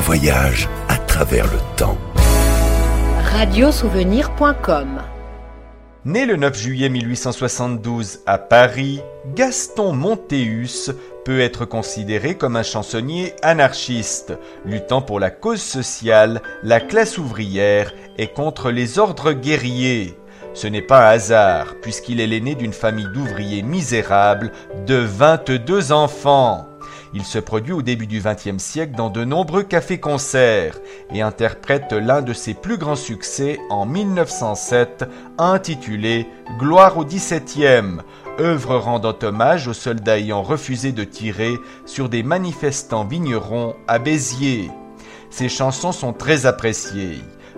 voyage à travers le temps. Radiosouvenir.com. Né le 9 juillet 1872 à Paris, Gaston Montéus peut être considéré comme un chansonnier anarchiste, luttant pour la cause sociale, la classe ouvrière et contre les ordres guerriers. Ce n'est pas un hasard, puisqu'il est l'aîné d'une famille d'ouvriers misérables de 22 enfants. Il se produit au début du XXe siècle dans de nombreux cafés-concerts et interprète l'un de ses plus grands succès en 1907, intitulé « Gloire au XVIIe », œuvre rendant hommage aux soldats ayant refusé de tirer sur des manifestants vignerons à Béziers. Ses chansons sont très appréciées.